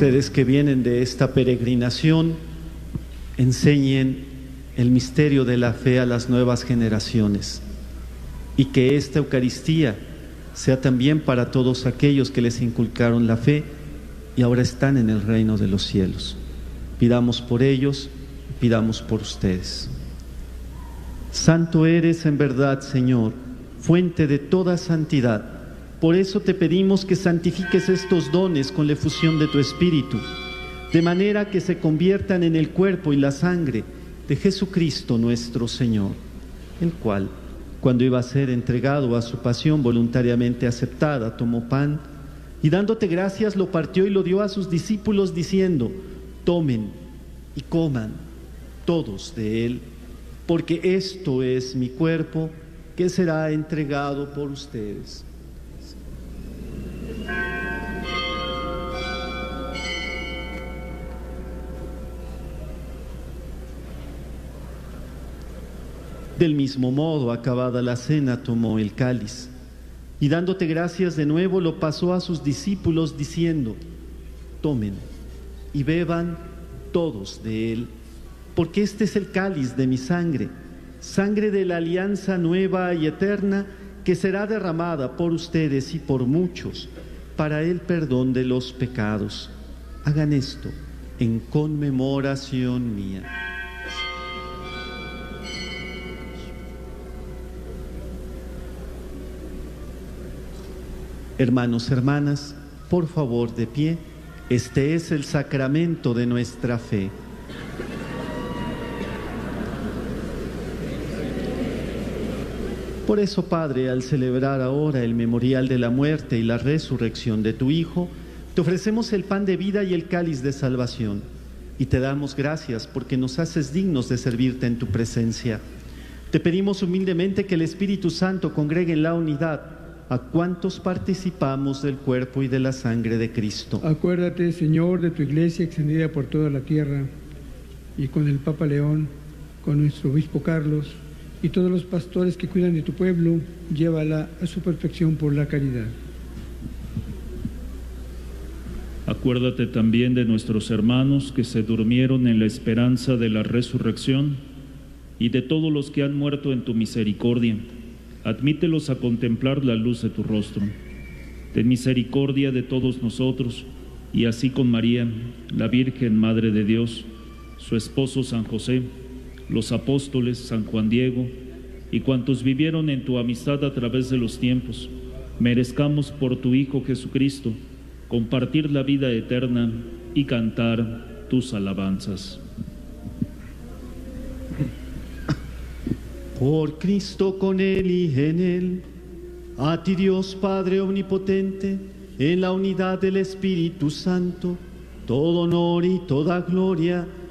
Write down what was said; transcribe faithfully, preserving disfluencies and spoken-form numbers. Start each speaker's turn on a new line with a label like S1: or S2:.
S1: Ustedes que vienen de esta peregrinación, enseñen el misterio de la fe a las nuevas generaciones y que esta Eucaristía sea también para todos aquellos que les inculcaron la fe y ahora están en el reino de los cielos. Pidamos por ellos, pidamos por ustedes. Santo eres en verdad, Señor, fuente de toda santidad. Por eso te pedimos que santifiques estos dones con la efusión de tu Espíritu, de manera que se conviertan en el cuerpo y la sangre de Jesucristo nuestro Señor, el cual, cuando iba a ser entregado a su pasión voluntariamente aceptada, tomó pan y dándote gracias lo partió y lo dio a sus discípulos diciendo: tomen y coman todos de él, porque esto es mi cuerpo que será entregado por ustedes. Del mismo modo, acabada la cena, tomó el cáliz y dándote gracias de nuevo lo pasó a sus discípulos diciendo: tomen y beban todos de él, porque este es el cáliz de mi sangre, sangre de la alianza nueva y eterna que será derramada por ustedes y por muchos para el perdón de los pecados. Hagan esto en conmemoración mía. Hermanos, hermanas, por favor, de pie. Este es el sacramento de nuestra fe. Por eso, Padre, al celebrar ahora el memorial de la muerte y la resurrección de tu Hijo, te ofrecemos el pan de vida y el cáliz de salvación, y te damos gracias porque nos haces dignos de servirte en tu presencia. Te pedimos humildemente que el Espíritu Santo congregue en la unidad a cuantos participamos del cuerpo y de la sangre de Cristo.
S2: Acuérdate, Señor, de tu iglesia extendida por toda la tierra, y con el Papa León, con nuestro obispo Carlos, y todos los pastores que cuidan de tu pueblo, llévala a su perfección por la caridad.
S3: Acuérdate también de nuestros hermanos que se durmieron en la esperanza de la resurrección, y de todos los que han muerto en tu misericordia. Admítelos a contemplar la luz de tu rostro. Ten misericordia de todos nosotros, y así con María, la Virgen Madre de Dios, su esposo San José, los apóstoles, San Juan Diego, y cuantos vivieron en tu amistad a través de los tiempos, merezcamos por tu Hijo Jesucristo compartir la vida eterna y cantar tus alabanzas.
S1: Por Cristo, con Él y en Él, a ti Dios Padre Omnipotente, en la unidad del Espíritu Santo, todo honor y toda gloria